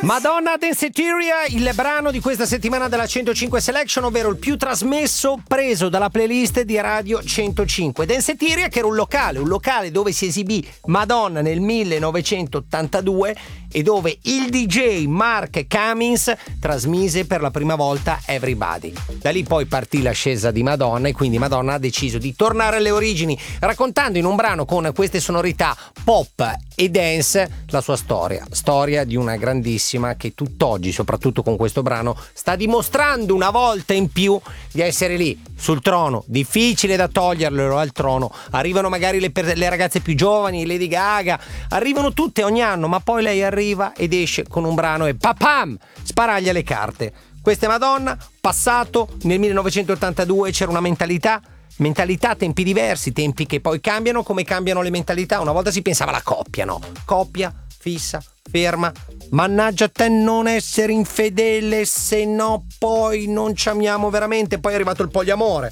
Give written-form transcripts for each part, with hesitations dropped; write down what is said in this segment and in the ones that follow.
Madonna Danceteria, il brano di questa settimana della 105 Selection, ovvero il più trasmesso preso dalla playlist di Radio 105. Danceteria, che era un locale dove si esibì Madonna nel 1982 e dove il DJ Mark Cummins trasmise per la prima volta Everybody. Da lì poi partì l'ascesa di Madonna e quindi Madonna ha deciso di tornare alle origini, raccontando in un brano con queste sonorità pop e dance la sua storia di una grandissima che tutt'oggi, soprattutto con questo brano, sta dimostrando una volta in più di essere lì sul trono. Difficile da toglierlo al trono, arrivano magari le ragazze più giovani, Lady Gaga, arrivano tutte ogni anno, ma poi lei arriva ed esce con un brano e papam, sparaglia le carte. Questa è Madonna, passato, nel 1982 c'era una mentalità, tempi diversi, tempi che poi cambiano come cambiano le mentalità. Una volta si pensava alla coppia, no? Coppia, fissa, ferma, mannaggia te non essere infedele, se no poi non ci amiamo veramente. Poi è arrivato il poliamore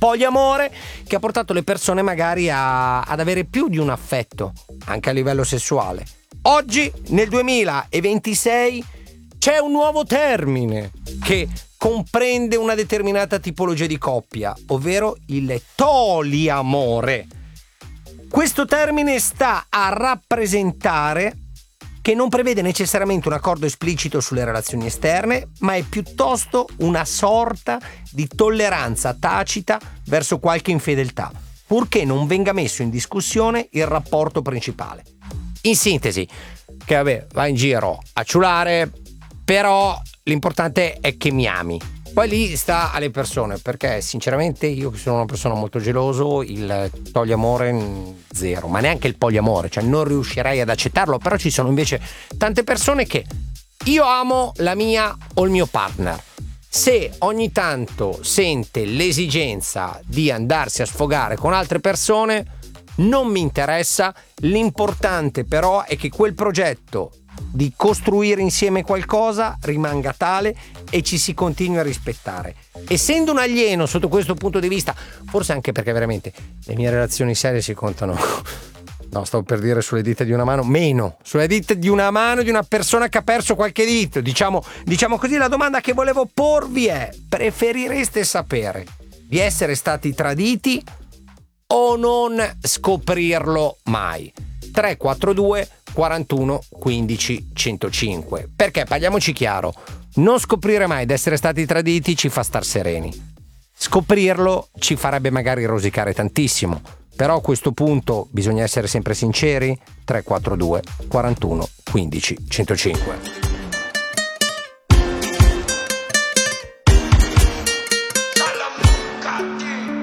che ha portato le persone magari ad avere più di un affetto, anche a livello sessuale. Oggi, nel 2026, c'è un nuovo termine che comprende una determinata tipologia di coppia, ovvero il poliamore. Questo termine sta a rappresentare che non prevede necessariamente un accordo esplicito sulle relazioni esterne, ma è piuttosto una sorta di tolleranza tacita verso qualche infedeltà, purché non venga messo in discussione il rapporto principale. In sintesi, che vabbè, vai in giro a ciulare, però l'importante è che mi ami. Poi lì sta alle persone, perché sinceramente io che sono una persona molto geloso, il poliamore zero, ma neanche il poliamore, cioè non riuscirei ad accettarlo. Però ci sono invece tante persone che io amo la mia o il mio partner. Se ogni tanto sente l'esigenza di andarsi a sfogare con altre persone, non mi interessa. L'importante però è che quel progetto di costruire insieme qualcosa rimanga tale e ci si continui a rispettare. Essendo un alieno sotto questo punto di vista, forse anche perché veramente le mie relazioni serie si contano, no, stavo per dire sulle dita di una mano, meno sulle dita di una mano di una persona che ha perso qualche dito. Diciamo così. La domanda che volevo porvi è: preferireste sapere di essere stati traditi o non scoprirlo mai? 342 41 15 105. Perché, parliamoci chiaro, non scoprire mai di essere stati traditi ci fa star sereni. Scoprirlo ci farebbe magari rosicare tantissimo. Però a questo punto bisogna essere sempre sinceri. 342 41 15 105.